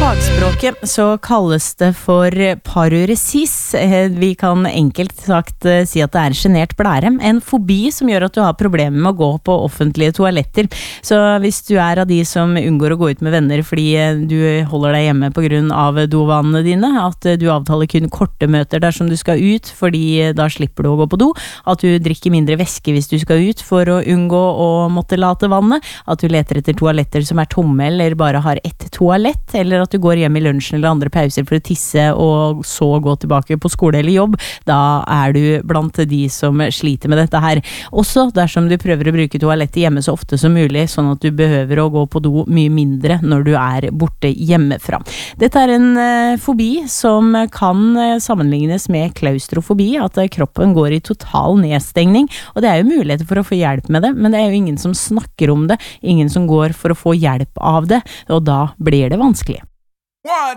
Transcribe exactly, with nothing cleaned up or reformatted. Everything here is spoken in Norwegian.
fagspråket så kalles det for paruresis. Vi kan enkelt sagt si at det er en genert blære, en fobi som gjør at du har problemer med å gå på offentlige toaletter. Så hvis du er av de som unngår å gå ut med venner fordi du holder deg hjemme på grunn av dovanene dine, at du avtaler kun korte møter dersom du skal ut fordi da slipper du å gå på do, at du drikker mindre væske hvis du skal ut for å unngå å måtte late vannet, at du leter etter toaletter som er tomme eller bare har ett toalett, eller at du går hjem i lunsjen eller andre pauser for å tisse og så gå tilbake på skole eller jobb, da er du blant de som sliter med dette her. Også dersom du prøver å bruke toalettet hjemme så ofte som mulig, sånn at du behøver å gå på do mye mindre når du er borte hjemmefra. Dette er en uh, fobi som kan uh, sammenlignes med klaustrofobi, at uh, kroppen går i total nedstengning, og det er jo muligheter for å få hjelp med det, men det er jo ingen som snakker om det, ingen som går for å få hjelp av det, og da blir det vanskelig. One.